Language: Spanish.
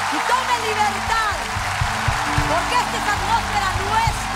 y tome libertad, porque esta es atmósfera nuestra.